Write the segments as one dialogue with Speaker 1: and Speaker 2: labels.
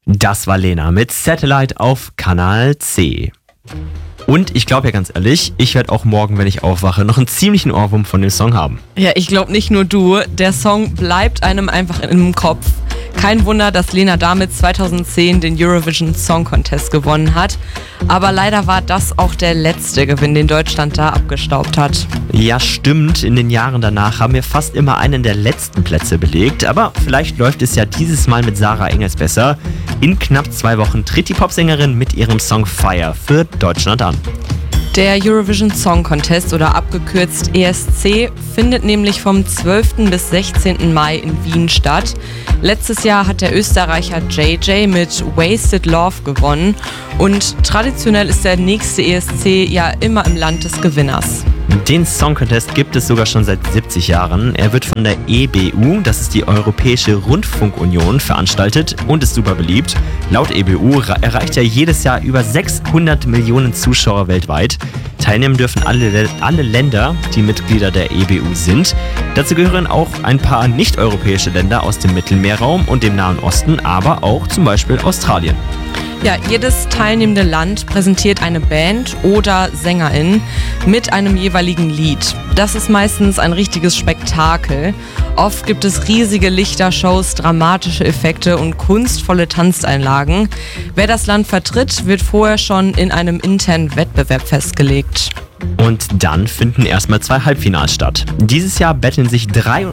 Speaker 1: Das war Lena mit Satellite auf Kanal C. Und ich glaube ja ganz ehrlich, ich werde auch morgen, wenn ich aufwache, noch einen ziemlichen Ohrwurm von dem Song haben.
Speaker 2: Ja, ich glaube nicht nur du. Der Song bleibt einem einfach im Kopf. Kein Wunder, dass Lena damit 2010 den Eurovision Song Contest gewonnen hat. Aber leider war das auch der letzte Gewinn, den Deutschland da abgestaubt hat.
Speaker 1: Ja, stimmt. In den Jahren danach haben wir fast immer einen der letzten Plätze belegt. Aber vielleicht läuft es ja dieses Mal mit Sarah Engels besser. In knapp 2 Wochen tritt die Popsängerin mit ihrem Song Fire für Deutschland an.
Speaker 2: Der Eurovision Song Contest oder abgekürzt ESC findet nämlich vom 12. bis 16. Mai in Wien statt. Letztes Jahr hat der Österreicher JJ mit Wasted Love gewonnen und traditionell ist der nächste ESC ja immer im Land des Gewinners.
Speaker 1: Den Song Contest gibt es sogar schon seit 70 Jahren. Er wird von der EBU, das ist die Europäische Rundfunkunion, veranstaltet und ist super beliebt. Laut EBU erreicht er jedes Jahr über 600 Millionen Zuschauer weltweit. Teilnehmen dürfen alle Länder, die Mitglieder der EBU sind. Dazu gehören auch ein paar nicht-europäische Länder aus dem Mittelmeerraum und dem Nahen Osten, aber auch zum Beispiel Australien.
Speaker 2: Ja, jedes teilnehmende Land präsentiert eine Band oder Sängerin mit einem jeweiligen Lied. Das ist meistens ein richtiges Spektakel. Oft gibt es riesige Lichtershows, dramatische Effekte und kunstvolle Tanzeinlagen. Wer das Land vertritt, wird vorher schon in einem internen Wettbewerb festgelegt.
Speaker 1: Und dann finden erstmal 2 Halbfinals statt. Dieses Jahr betteln sich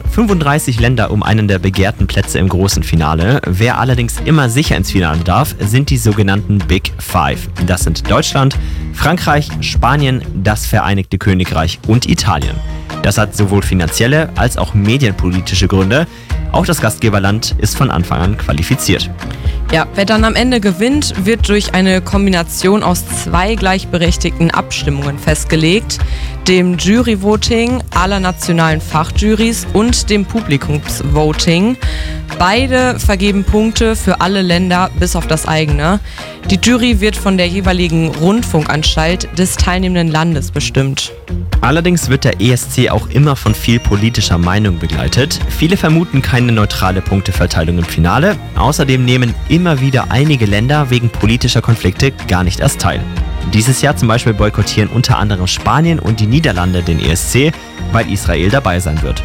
Speaker 1: 35 Länder um einen der begehrten Plätze im großen Finale. Wer allerdings immer sicher ins Finale darf, sind die sogenannten Big Five. Das sind Deutschland, Frankreich, Spanien, das Vereinigte Königreich und Italien. Das hat sowohl finanzielle als auch medienpolitische Gründe. Auch das Gastgeberland ist von Anfang an qualifiziert.
Speaker 2: Ja, wer dann am Ende gewinnt, wird durch eine Kombination aus 2 gleichberechtigten Abstimmungen festgelegt, dem Jury-Voting aller nationalen Fachjurys und dem Publikumsvoting. Beide vergeben Punkte für alle Länder bis auf das eigene. Die Jury wird von der jeweiligen Rundfunkanstalt des teilnehmenden Landes bestimmt.
Speaker 1: Allerdings wird der ESC auch immer von viel politischer Meinung begleitet. Viele vermuten keine neutrale Punkteverteilung im Finale. Außerdem nehmen immer wieder einige Länder wegen politischer Konflikte gar nicht erst teil. Dieses Jahr zum Beispiel boykottieren unter anderem Spanien und die Niederlande den ESC, weil Israel dabei sein wird.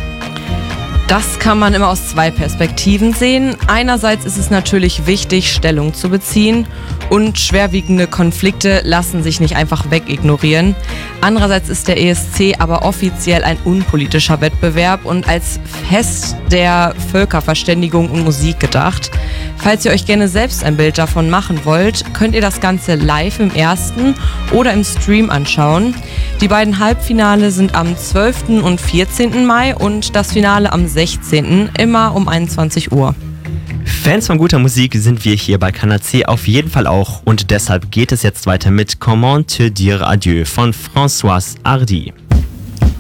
Speaker 2: Das kann man immer aus 2 Perspektiven sehen. Einerseits ist es natürlich wichtig, Stellung zu beziehen und schwerwiegende Konflikte lassen sich nicht einfach wegignorieren. Andererseits ist der ESC aber offiziell ein unpolitischer Wettbewerb und als Fest der Völkerverständigung und Musik gedacht. Falls ihr euch gerne selbst ein Bild davon machen wollt, könnt ihr das Ganze live im ersten oder im Stream anschauen. Die beiden Halbfinale sind am 12. und 14. Mai und das Finale am 16. immer um 21 Uhr.
Speaker 1: Fans von guter Musik sind wir hier bei Kanal C auf jeden Fall auch und deshalb geht es jetzt weiter mit Comment te dire adieu von Françoise Hardy.